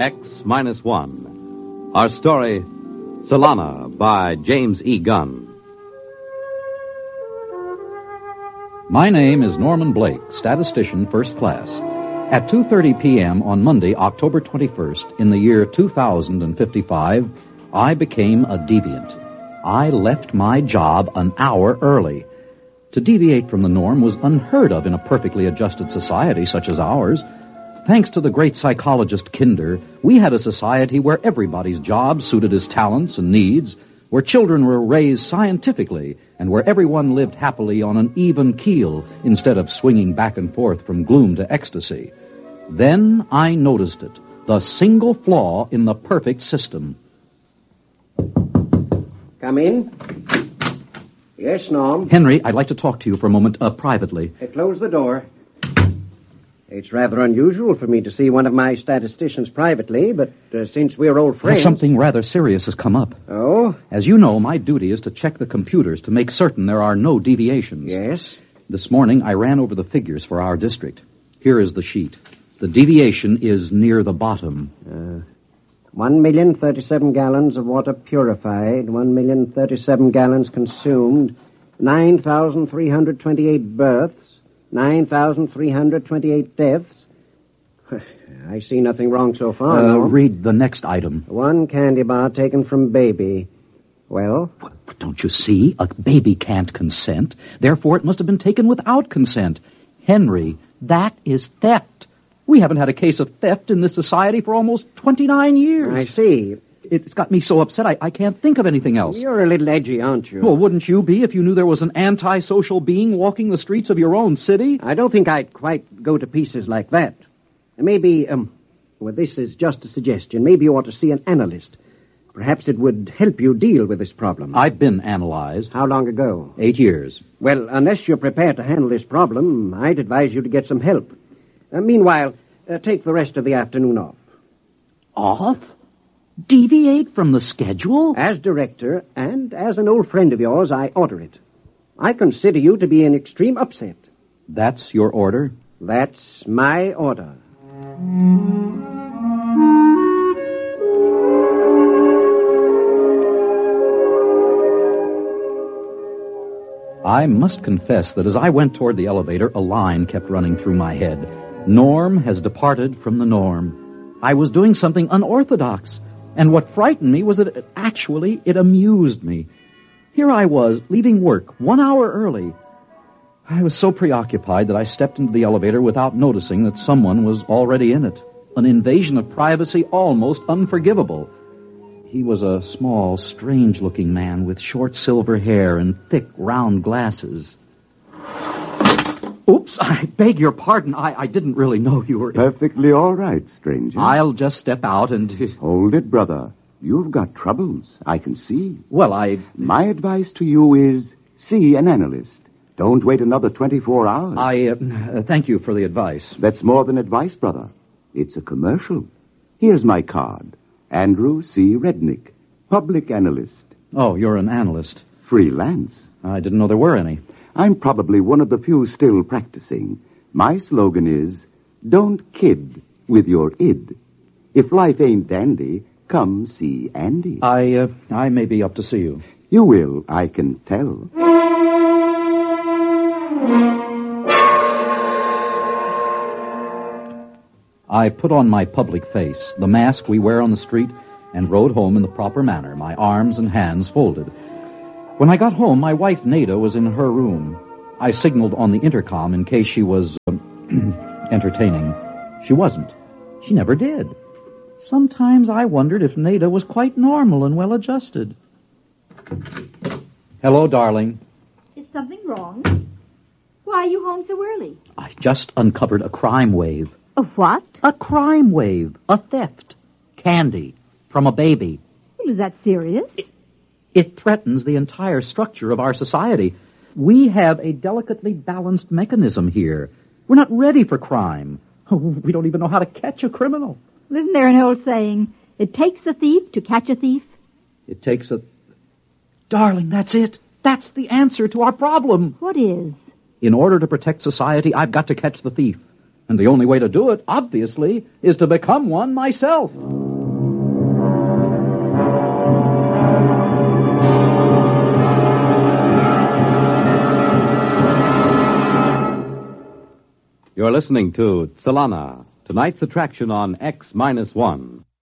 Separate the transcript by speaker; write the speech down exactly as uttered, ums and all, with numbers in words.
Speaker 1: X Minus One. Our story, Solana, by James E. Gunn.
Speaker 2: My name is Norman Blake, statistician, first class. At two thirty p.m. on Monday, October twenty-first, in the year two thousand fifty-five, I became a deviant. I left my job an hour early. To deviate from the norm was unheard of in a perfectly adjusted society such as ours. Thanks to the great psychologist Kinder, we had a society where everybody's job suited his talents and needs, where children were raised scientifically, and where everyone lived happily on an even keel instead of swinging back and forth from gloom to ecstasy. Then I noticed it, the single flaw in the perfect system.
Speaker 3: Come in. Yes, Norm.
Speaker 2: Henry, I'd like to talk to you for a moment, uh, privately.
Speaker 3: Hey, close the door. It's rather unusual for me to see one of my statisticians privately, but uh, since we're old friends...
Speaker 2: Well, something rather serious has come up.
Speaker 3: Oh?
Speaker 2: As you know, my duty is to check the computers to make certain there are no deviations.
Speaker 3: Yes?
Speaker 2: This morning, I ran over the figures for our district. Here is the sheet. The deviation is near the bottom.
Speaker 3: Uh, one million thirty-seven gallons of water purified, one million thirty-seven gallons consumed, nine thousand three hundred twenty-eight births, nine thousand three hundred twenty-eight deaths. I see nothing wrong so far.
Speaker 2: Uh,
Speaker 3: no.
Speaker 2: Read the next item.
Speaker 3: One candy bar taken from baby. Well?
Speaker 2: But don't you see? A baby can't consent. Therefore, it must have been taken without consent. Henry, that is theft. We haven't had a case of theft in this society for almost twenty-nine years.
Speaker 3: I see.
Speaker 2: It's got me so upset I, I can't think of anything else.
Speaker 3: You're a little edgy, aren't you?
Speaker 2: Well, wouldn't you be if you knew there was an antisocial being walking the streets of your own city?
Speaker 3: I don't think I'd quite go to pieces like that. Maybe, um, well, this is just a suggestion. Maybe you ought to see an analyst. Perhaps it would help you deal with this problem.
Speaker 2: I've been analyzed.
Speaker 3: How long ago?
Speaker 2: Eight years.
Speaker 3: Well, unless you're prepared to handle this problem, I'd advise you to get some help. Uh, meanwhile, uh, take the rest of the afternoon off.
Speaker 2: Off? Deviate from the schedule?
Speaker 3: As director, and as an old friend of yours, I order it. I consider you to be in extreme upset.
Speaker 2: That's your order?
Speaker 3: That's my order.
Speaker 2: I must confess that as I went toward the elevator, a line kept running through my head. Norm has departed from the norm. I was doing something unorthodox, and what frightened me was that it, actually it amused me. Here I was, leaving work one hour early. I was so preoccupied that I stepped into the elevator without noticing that someone was already in it. An invasion of privacy almost unforgivable. He was a small, strange-looking man with short silver hair and thick, round glasses. Oops, I beg your pardon. I, I didn't really know you were...
Speaker 4: Perfectly all right, stranger.
Speaker 2: I'll just step out and...
Speaker 4: Hold it, brother. You've got troubles, I can see.
Speaker 2: Well, I...
Speaker 4: My advice to you is see an analyst. Don't wait another twenty-four hours.
Speaker 2: I, uh, thank you for the advice.
Speaker 4: That's more than advice, brother. It's a commercial. Here's my card. Andrew C. Rednick, public analyst.
Speaker 2: Oh, you're an analyst.
Speaker 4: Freelance.
Speaker 2: I didn't know there were any.
Speaker 4: I'm probably one of the few still practicing. My slogan is, don't kid with your id. If life ain't dandy, come see Andy.
Speaker 2: I, uh, I may be up to see you.
Speaker 4: You will, I can tell.
Speaker 2: I put on my public face, the mask we wear on the street, and rode home in the proper manner, my arms and hands folded. When I got home, my wife, Nada, was in her room. I signaled on the intercom in case she was uh, entertaining. She wasn't. She never did. Sometimes I wondered if Nada was quite normal and well-adjusted. Hello, darling.
Speaker 5: Is something wrong? Why are you home so early?
Speaker 2: I just uncovered a crime wave.
Speaker 5: A what?
Speaker 2: A crime wave. A theft. Candy. From a baby.
Speaker 5: Well, is that serious?
Speaker 2: It, it threatens the entire structure of our society. We have a delicately balanced mechanism here. We're not ready for crime. Oh, we don't even know how to catch a criminal.
Speaker 5: Isn't there an old saying, it takes a thief to catch a thief?
Speaker 2: It takes a... Darling, that's it. That's the answer to our problem.
Speaker 5: What is?
Speaker 2: In order to protect society, I've got to catch the thief. And the only way to do it, obviously, is to become one myself.
Speaker 1: You're listening to Solana, tonight's attraction on X minus one.